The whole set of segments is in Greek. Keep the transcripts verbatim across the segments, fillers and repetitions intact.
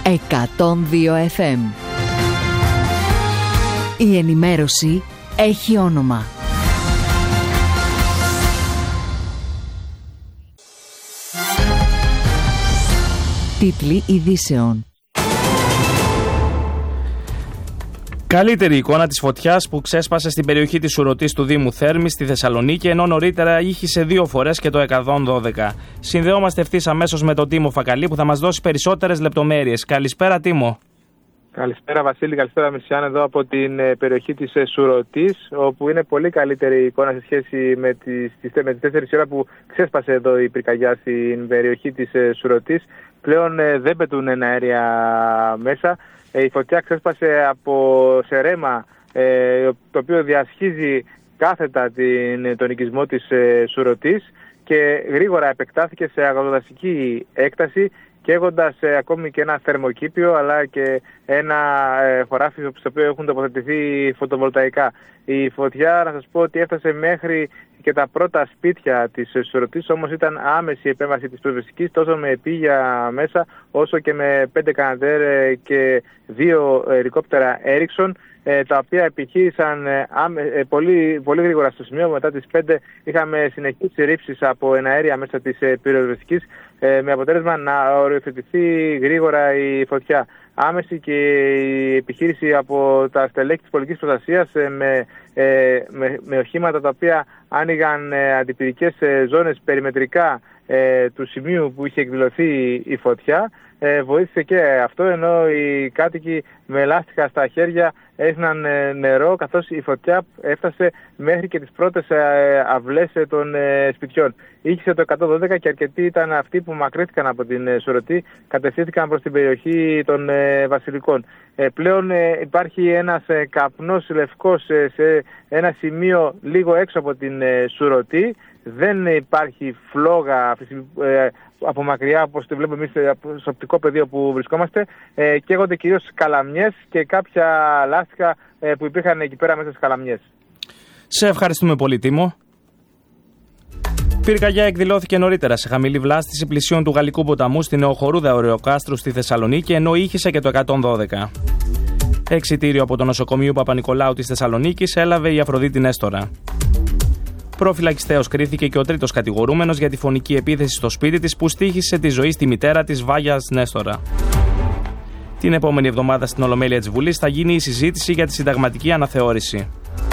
εκατόν δύο εφ εμ. Η ενημέρωση έχει όνομα. Τίτλοι ειδήσεων. Καλύτερη εικόνα της φωτιάς που ξέσπασε στην περιοχή της Σουρωτής του Δήμου Θέρμης στη Θεσσαλονίκη, ενώ νωρίτερα ήχησε δύο φορές και το εκατόν δώδεκα. Συνδεόμαστε ευθύς αμέσως με τον Τίμο Φακαλή που θα μας δώσει περισσότερες λεπτομέρειες. Καλησπέρα, Τίμο. Καλησπέρα, Βασίλη. Καλησπέρα, Μεσιάν, εδώ από την περιοχή της Σουρωτής, όπου είναι πολύ καλύτερη η εικόνα σε σχέση με τις, με τις τέσσερις ώρα που ξέσπασε εδώ η πυρκαγιά στην περιοχή της Σουρωτής. Πλέον δεν πετούν αέρια μέσα. Η φωτιά ξέσπασε από σε ρέμα, το οποίο διασχίζει κάθετα την, τον οικισμό της Σουρωτής και γρήγορα επεκτάθηκε σε αγροδασική έκταση, καίγοντας ε, ακόμη και ένα θερμοκήπιο αλλά και ένα ε, χωράφι στο οποίο έχουν τοποθετηθεί φωτοβολταϊκά. Η φωτιά, να σας πω ότι έφτασε μέχρι και τα πρώτα σπίτια της Σουρωτής, όμως ήταν άμεση η επέμβαση της πυροσβεστικής, τόσο με επίγεια μέσα όσο και με πέντε κανατέρ ε, και δύο ελικόπτερα Ericsson, ε, τα οποία επιχείρησαν ε, ε, πολύ, πολύ γρήγορα στο σημείο. Μετά τις πέντε είχαμε συνεχείς ρήψεις από εναέρια μέσα της ε, πυροσβεστικής, ε, με αποτέλεσμα να οριοθετηθεί γρήγορα η φωτιά. Άμεση και η επιχείρηση από τα στελέχη της πολιτικής προστασίας ε, με, ε, με, με οχήματα τα οποία άνοιγαν ε, αντιπυρικές ε, ζώνες περιμετρικά ε, του σημείου που είχε εκδηλωθεί η φωτιά. Ε, βοήθησε και αυτό, ενώ οι κάτοικοι με λάστιχα στα χέρια έθναν ε, νερό, καθώς η φωτιά έφτασε μέχρι και τις πρώτες ε, αυλές ε, των ε, σπιτιών. Ήχησε το εκατόν δώδεκα και αρκετοί ήταν αυτοί που μακρύθηκαν από την ε, Σουρωτή, κατευθύνθηκαν προς την περιοχή των ε, Βασιλικών. Ε, πλέον ε, υπάρχει ένας ε, καπνός λευκός ε, σε ένα σημείο λίγο έξω από την ε, Σουρωτή. Δεν υπάρχει φλόγα ε, από μακριά, όπως το βλέπουμε εμείς στο οπτικό πεδίο που βρισκόμαστε. Ε, καίγονται κυρίως καλαμιές και κάποια λάστιχα ε, που υπήρχαν εκεί πέρα μέσα στις καλαμιές. Σε ευχαριστούμε πολύ, Τίμο. Πυρκαγιά εκδηλώθηκε νωρίτερα σε χαμηλή βλάστηση πλησίων του Γαλλικού ποταμού στη Νεοχορούδα Ωρεοκάστρου στη Θεσσαλονίκη, ενώ ήχησε και το εκατόν δώδεκα. Εξιτήριο από το νοσοκομείο Παπα-Νικολάου της Θεσσαλονίκης έλαβε η Αφροδίτη Νέστορα. Προφυλακιστέως κρίθηκε και ο τρίτος κατηγορούμενος για τη φωνική επίθεση στο σπίτι της που στοίχησε τη ζωή στη μητέρα της, Βάγιας Νέστορα. Την επόμενη εβδομάδα στην Ολομέλεια της Βουλής θα γίνει η συζήτηση για τη συνταγματική αναθεώρηση.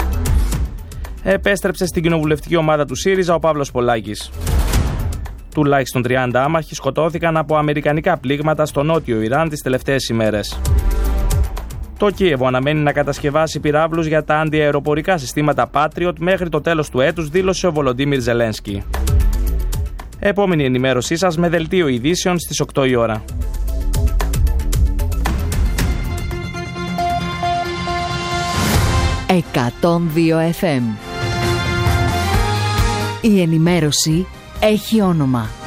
Επέστρεψε στην κοινοβουλευτική ομάδα του ΣΥΡΙΖΑ ο Παύλος Πολάκης. Τουλάχιστον τριάντα άμαχοι σκοτώθηκαν από αμερικανικά πλήγματα στο νότιο Ιράν τις τελευταίες ημέρες. Το Κίεβο αναμένει να κατασκευάσει πυράβλους για τα αντιαεροπορικά συστήματα Patriot μέχρι το τέλος του έτους, δήλωσε ο Βολοντίμιρ Ζελένσκι. Επόμενη ενημέρωσή σας με δελτίο ειδήσεων στις οκτώ η ώρα. εκατόν δύο εφ εμ. Η ενημέρωση έχει όνομα.